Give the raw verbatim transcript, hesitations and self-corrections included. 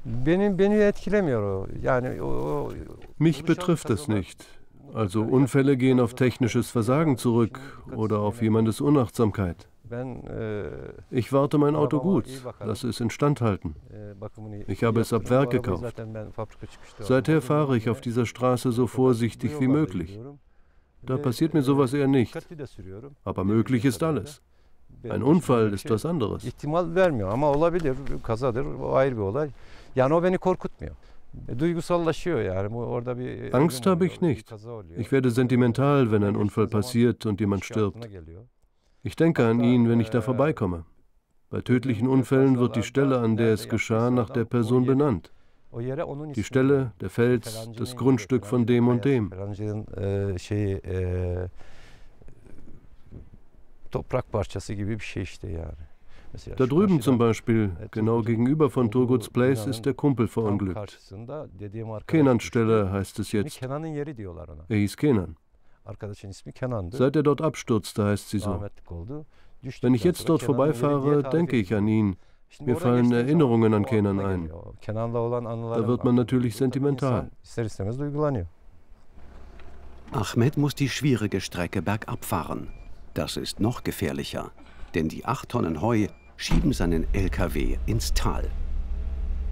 Mich betrifft es nicht. Also Unfälle gehen auf technisches Versagen zurück oder auf jemandes Unachtsamkeit. Ich warte mein Auto gut, lasse es instand halten. Ich habe es ab Werk gekauft. Seither fahre ich auf dieser Straße so vorsichtig wie möglich. Da passiert mir sowas eher nicht. Aber möglich ist alles. Ein Unfall ist was anderes. Angst habe ich nicht. Ich werde sentimental, wenn ein Unfall passiert und jemand stirbt. Ich denke an ihn, wenn ich da vorbeikomme. Bei tödlichen Unfällen wird die Stelle, an der es geschah, nach der Person benannt. Die Stelle, der Fels, das Grundstück von dem und dem. Da drüben zum Beispiel, genau gegenüber von Turgut's Place, ist der Kumpel verunglückt. Kenans Stelle heißt es jetzt. Er hieß Kenan. Seit er dort abstürzte, heißt sie so. Wenn ich jetzt dort vorbeifahre, denke ich an ihn. Mir fallen Erinnerungen an Kenan ein. Da wird man natürlich sentimental. Ahmed muss die schwierige Strecke bergab fahren. Das ist noch gefährlicher, denn die acht Tonnen Heu schieben seinen L K W ins Tal.